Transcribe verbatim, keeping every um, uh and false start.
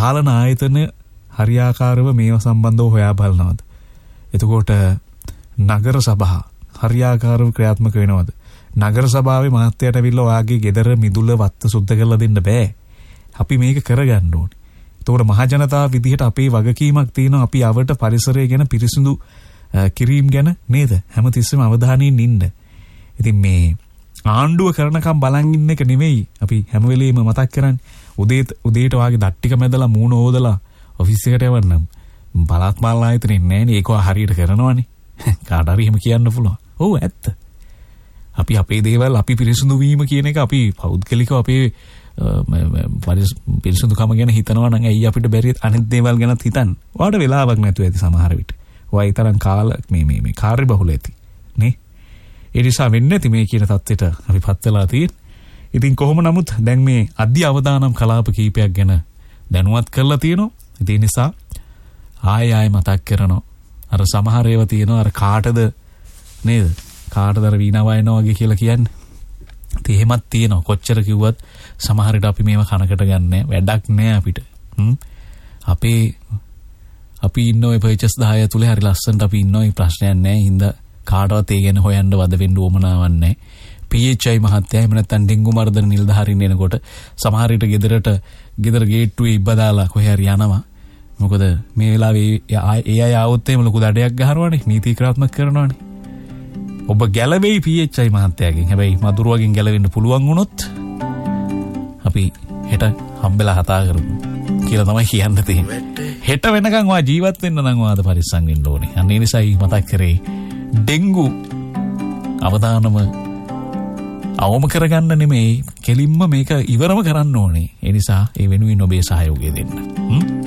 පාලන ආයතන හරියාකාරව මේව සම්බන්ධව හොයා බලනවද? එතකොට නගර සභා හරියාකාරව ක්‍රියාත්මක වෙනවද? නගර සභාවේ මහත්තයාට ඇවිල්ලා ඔයාගේ ගෙදර මිදුල වත්ත සුද්ධ කරලා දෙන්න බෑ. අපි මේක කරගන්න ඕනේ. එතකොට මහ ජනතාව විදිහට අපේ වගකීමක් තියෙනවා. අපි අවට පරිසරය ගැන පිරිසිදු කිරීම ගැන නේද? හැමතිස්සෙම අවධානයෙන් ඉන්න. ඉතින් මේ ආණ්ඩුව කරනකම් බලන් ඉන්න එක නෙමෙයි අපි හැම වෙලෙම මතක් කරන්නේ. උදේට උදේට වාගේ දත් ටික මැදලා මූණ හොදලා ඔෆිස් එකට යවන්නම්. බලත් මාල් ආයතනෙ නෑනේ. ඒක හරියට කරනවනේ. කාට හරි එහෙම කියන්න පුළුවන්. ඔව් ඇත්ත. අපි අපේ දේවල් අපි පිරිසිදු වීම කියන එක අපි පෞද්ගලිකව අපේ පිරිසිදුකම ගැන හිතනවා නම් ඇයි අපිට බැරි අනිත් දේවල් ගැනත් හිතන්න. ඔයාලට වෙලාවක් නැතුව ඇති සමහර විට. ඔයා ඊතරම් කාල මේ මේ මේ කාර්ය බහුල ඇති. නේ? ඒ නිසා වෙන්නේ නැති මේ කියන தත්ත්වයට අපිපත් වෙලා තියෙන්නේ. ඉතින් කොහොම නමුත් දැන් මේ අධ්‍ය අවදානම් කලාප කීපයක් ගැන දැනුවත් කරලා තියෙනවා. ඒ නිසා ආය ආය මතක් කරනවා. අර සමහර ඒවා තියෙනවා අර කාටද නේද? කාටද අර වීණා වයනවා වගේ කියලා කියන්නේ. ඉතින් එහෙමත් තියෙනවා. කොච්චර කිව්වත් සමහර විට අපි මේව කනකට ගන්නෑ. වැඩක් නෑ අපිට. හ්ම්. අපේ අපි ඉන්න ඔය පර්චස් දහය ඇතුලේ හරි ලස්සනට අපි ඉන්න ඔය ප්‍රශ්නයක් නෑ. හින්දා කාටවත් ඒ ගැන හොයන්න වද වෙන්න උවමනාවක් නෑ. පී එච් ආයි මහත්තයා එහෙම නැත්නම් ඩෙන්ගු මර්ධන නිලධාරීන් එනකොට සමහර විට ගෙදරට ගෙදර ගේට්ටුවේ ඉබ්බ දාලා කොහේ හරි යනවා. මොකද මේ වෙලාවේ ඒ අය ආවොත් එහෙම ලොකු දඩයක් ගහනවනේ. නීති ක්‍රියාත්මක කරනවනේ. ඔබ ගැලවෙයි පී එච් ආයි මහත්තයාගෙන්. හැබැයි මදුරුවගෙන් ගැලවෙන්න පුළුවන් වුණොත් අපි හෙට හම්බෙලා කතා කරමු කියලා තමයි කියන්න තියෙන්නේ. හෙට වෙනකන් ඔයා ජීවත් වෙන්න නම් ඔයාද පරිස්සම් වෙන්න ඕනේ. අන්න ඒ නිසායි මතක් කරේ ඩෙන්ගු අවදානම අවම කරගන්න නෙමෙයි කෙලින්ම මේක ඉවරම කරන්න ඕනේ. ඒ නිසා ඒ වෙනුවෙන් ඔබේ සහයෝගය දෙන්න.